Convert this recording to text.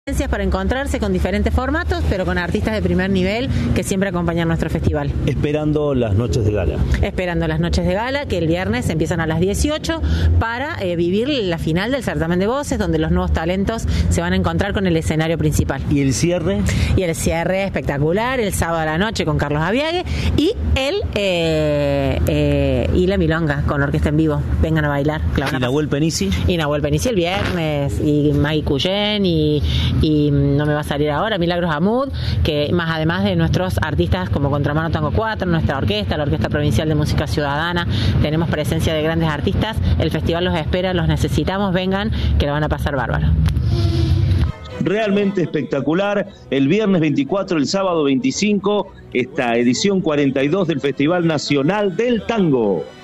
Para encontrarse con diferentes formatos, pero con artistas de primer nivel que siempre acompañan nuestro festival. Esperando las noches de gala. Esperando las noches de gala, que el viernes empiezan a las 18 para vivir la final del certamen de voces, donde los nuevos talentos se van a encontrar con el escenario principal. ¿Y el cierre? Y el cierre espectacular, el sábado a la noche con Carlos Aviague y y la milonga con orquesta en vivo. Vengan a bailar. ¿Y Nahuel Penisi? Y Nahuel Penisi el viernes, y Maggie Cuyen, y no me va a salir ahora, Milagros Amud, que más además de nuestros artistas como Contramano Tango 4, nuestra orquesta, la Orquesta Provincial de Música Ciudadana, tenemos presencia de grandes artistas, el festival los espera, los necesitamos, vengan, que lo van a pasar bárbaro. Realmente espectacular, el viernes 24, el sábado 25, esta edición 42 del Festival Nacional del Tango.